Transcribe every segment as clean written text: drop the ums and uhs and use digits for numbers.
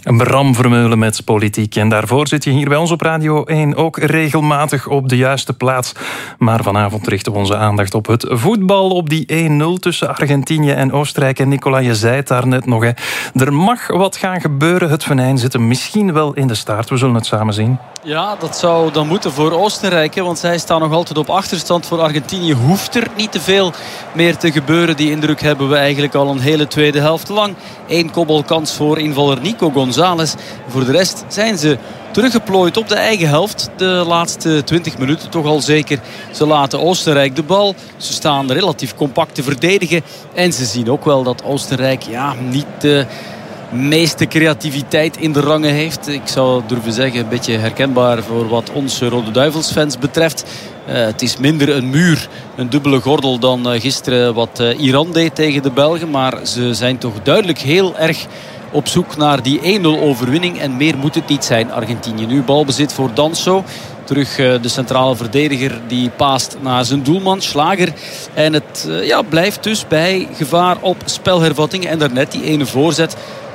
Bram Vermeulen met politiek. En daarvoor zit je hier bij ons op Radio 1 ook regelmatig op de juiste plaats. Maar vanavond richten we onze aandacht op het voetbal. Op die 1-0 tussen Argentinië en Oostenrijk. En Nicola, je zei het daar net nog. Hè. Er mag wat gaan gebeuren. Het venijn zit hem misschien wel in de staart. We zullen het samen zien. Ja, dat zou dan moeten voor Oostenrijk. Hè, want zij staan nog altijd op achterstand. Voor Argentinië hoeft er niet te veel meer te gebeuren. Die indruk hebben we eigenlijk al een hele tweede helft lang. 1 kopbalkans voor invaller Nico González. Voor de rest zijn ze teruggeplooid op de eigen helft. De laatste 20 minuten toch al zeker. Ze laten Oostenrijk de bal. Ze staan relatief compact te verdedigen. En ze zien ook wel dat Oostenrijk niet de meeste creativiteit in de rangen heeft. Ik zou durven zeggen een beetje herkenbaar voor wat ons Rode Duivels fans betreft. Het is minder een muur, een dubbele gordel dan gisteren wat Iran deed tegen de Belgen. Maar ze zijn toch duidelijk heel erg op zoek naar die 1-0 overwinning. En meer moet het niet zijn. Argentinië nu balbezit voor Danso. Terug de centrale verdediger die paast naar zijn doelman Schlager. En het blijft dus bij gevaar op spelhervatting. En daarnet die ene voorzet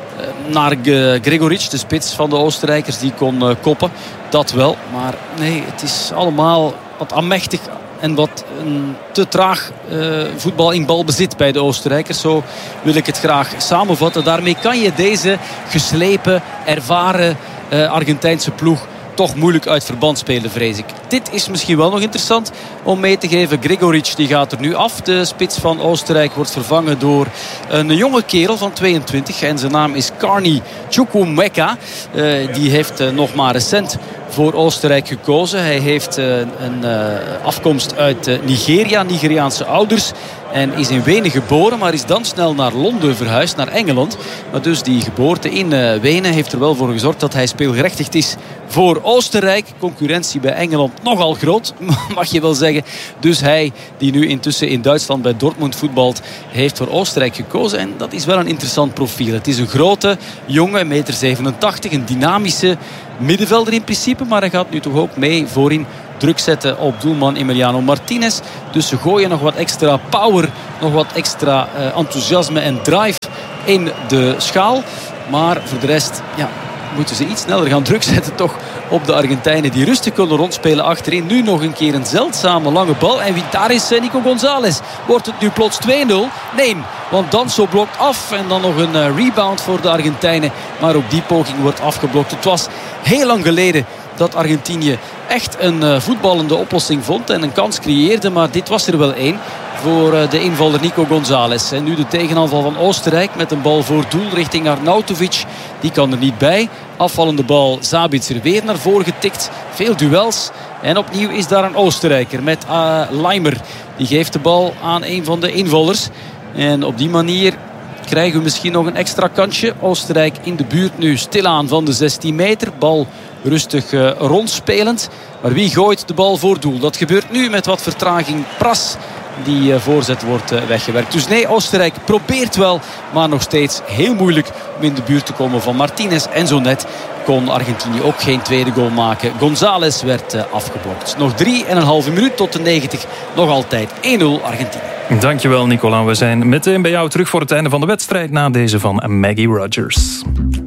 naar Gregoritsch, de spits van de Oostenrijkers, die kon koppen. Dat wel, maar nee, het is allemaal wat amechtig en wat te traag voetbal in balbezit bij de Oostenrijkers. Zo wil ik het graag samenvatten. Daarmee kan je deze geslepen, ervaren Argentijnse ploeg toch moeilijk uit verband spelen, vrees ik. Dit is misschien wel nog interessant om mee te geven. Gregoritsch die gaat er nu af. De spits van Oostenrijk wordt vervangen door een jonge kerel van 22. En zijn naam is Carney Chukwuemeka. Die heeft nog maar recent voor Oostenrijk gekozen. Hij heeft een afkomst uit Nigeria, Nigeriaanse ouders. En is in Wenen geboren, maar is dan snel naar Londen verhuisd, naar Engeland. Maar dus die geboorte in Wenen heeft er wel voor gezorgd dat hij speelgerechtigd is voor Oostenrijk. Concurrentie bij Engeland nogal groot, mag je wel zeggen. Dus hij, die nu intussen in Duitsland bij Dortmund voetbalt, heeft voor Oostenrijk gekozen. En dat is wel een interessant profiel. Het is een grote, jonge, 1,87 meter, een dynamische middenvelder in principe. Maar hij gaat nu toch ook mee voorin druk zetten op doelman Emiliano Martinez. Dus ze gooien nog wat extra power, nog wat extra enthousiasme en drive in de schaal. Maar voor de rest moeten ze iets sneller gaan druk zetten toch op de Argentijnen die rustig kunnen rondspelen achterin. Nu nog een keer een zeldzame lange bal. En wie daar is, Nico González. Wordt het nu plots 2-0? Nee, want Danso blokt af. En dan nog een rebound voor de Argentijnen. Maar ook die poging wordt afgeblokt. Het was heel lang geleden dat Argentinië echt een voetballende oplossing vond en een kans creëerde. Maar dit was er wel één voor de invaller Nico González. En nu de tegenaanval van Oostenrijk met een bal voor doel richting Arnautovic. Die kan er niet bij. Afvallende bal, Sabitzer weer naar voren getikt. Veel duels. En opnieuw is daar een Oostenrijker met Leimer. Die geeft de bal aan een van de invallers. En op die manier krijgen we misschien nog een extra kansje. Oostenrijk in de buurt nu stilaan van de 16 meter. Bal rustig rondspelend. Maar wie gooit de bal voor doel? Dat gebeurt nu met wat vertraging. Pras, die voorzet wordt weggewerkt. Dus nee, Oostenrijk probeert wel, maar nog steeds heel moeilijk om in de buurt te komen van Martinez. En zo net kon Argentinië ook geen tweede goal maken. González werd afgeblokt. Nog 3,5 minuut tot de 90. Nog altijd 1-0 Argentinië. Dankjewel, Nicola. We zijn meteen bij jou terug voor het einde van de wedstrijd na deze van Maggie Rogers.